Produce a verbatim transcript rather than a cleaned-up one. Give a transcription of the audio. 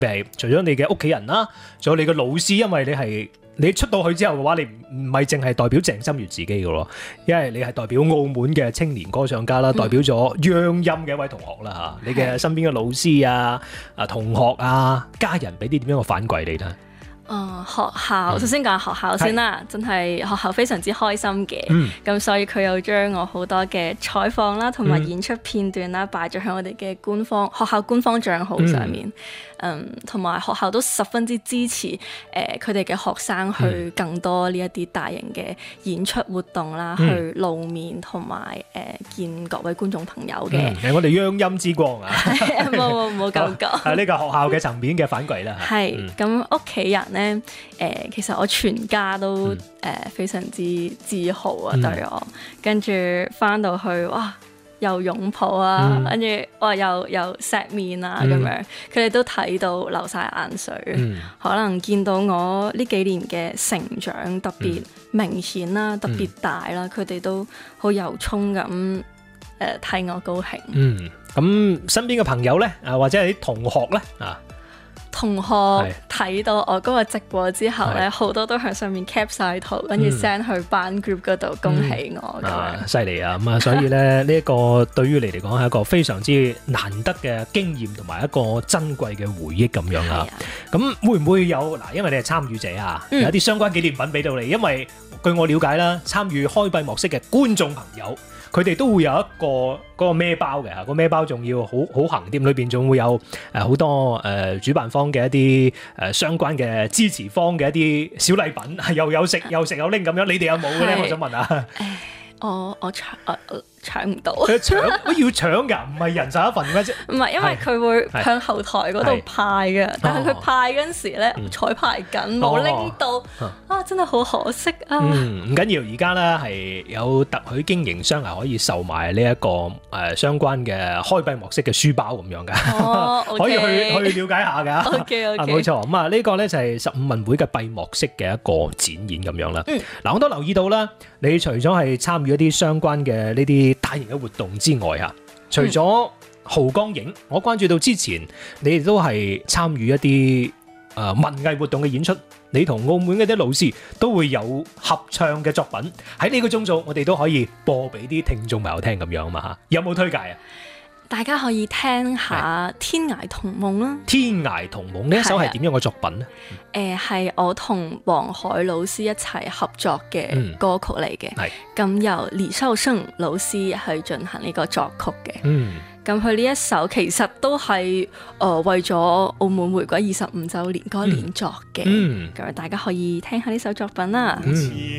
係除咗你嘅屋企人啦，仲有你嘅老師，因為你係你出到去之後嘅話，你唔唔係淨係代表鄭心月自己嘅咯，因為你係代表澳門嘅青年歌唱家啦，代表咗央音嘅一位同學啦嚇，你嘅身邊嘅老師啊、啊同學啊、家人俾啲點樣嘅反饋你咧？ 哦，學校首先講學校先啦，真係學校非常之開心嘅，咁、嗯、所以佢又將我好多嘅採訪啦，同埋演出片段啦，擺咗喺我哋嘅官方學校官方帳號上面，嗯，同埋學校都十分之支持誒佢哋嘅學生去更多呢一啲大型嘅演出活動啦，嗯、去露面同埋誒見各位觀眾朋友嘅。 係、嗯、我哋央音之光啊！ 冇冇冇咁講。 係呢個學校嘅層面嘅反饋啦。 係咁屋企人咧。誒、呃，其實我全家都誒、呃、非常之自豪啊，嗯、對我，跟住翻到去哇，又擁抱啊，跟住、嗯、哇又又錫面啊咁、嗯、樣，佢哋都睇到流晒眼水，嗯、可能見到我呢幾年嘅成長特別明顯啦，嗯、特別大啦，佢哋都好由衷咁誒替我高興。嗯， 咁身邊嘅朋友咧，啊或者係啲同學咧啊。 同學睇到我嗰個直播之後咧，好多都喺上面 cap 晒圖，跟住 send 去班 group 嗰度恭喜我咁樣。犀利啊！咁啊， 所以咧呢一個對於你嚟講係一個非常之難得嘅經驗同埋一個珍貴嘅回憶咁樣啊。咁會唔會有嗱？因為你係參與者啊，有一啲相關紀念品俾到你。因為據我了解啦，參與開閉幕式嘅觀眾朋友，佢哋都會有一個嗰個孭包嘅嚇，個孭包仲要好好行添，裏邊仲會有誒好多誒主辦方嘅一啲誒相關嘅支持方嘅一啲小禮品，又有食又食又拎咁樣，你哋有冇嘅咧？我想問下。 我我搶我搶唔到， 佢搶都要搶㗎，唔係人手一份嘅啫。 唔係，因為佢會向後台嗰度派嘅，但係佢派嗰陣時咧彩排緊，冇拎到啊！真係好可惜啊！ 唔緊要，而家咧係有特許經營商係可以售賣呢一個誒相關嘅開閉幕式嘅書包咁樣㗎，可以去去了解下㗎。 OK OK， 冇錯。咁啊，呢個咧就係十五運會嘅閉幕式嘅一個展演咁樣啦。嗱，我都留意到啦，你除咗係參與一啲相關嘅呢啲大型嘅活動之外嚇，除咗濠江影，我關注到之前你哋都係參與一啲誒文藝活動嘅演出，你同澳門嗰啲老師都會有合唱嘅作品喺呢個鐘數，我哋都可以播俾啲聽眾朋友聽咁樣啊嘛嚇，有冇推介啊？ 大家可以聽下《天涯童夢》啦，《 天涯童夢》呢一首係點樣嘅作品呢？ 誒係、呃、我同黃海老師一齊合作嘅歌曲嚟嘅，咁、嗯、由李少勝老師去進行呢個作曲嘅。嗯，咁佢呢一首其實都係誒、呃、為咗澳門回歸二十五週年嗰年作嘅。嗯，咁、嗯、大家可以聽下呢首作品啦。嗯